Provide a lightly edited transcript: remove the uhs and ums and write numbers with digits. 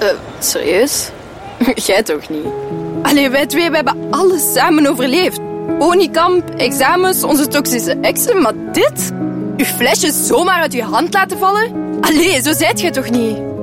Serieus? Jij toch niet? Allee, wij twee we hebben alles samen overleefd. Ponykamp, examens, onze toxische exen, maar dit? Uw flesje zomaar uit uw hand laten vallen? Allee, zo zijt jij toch niet?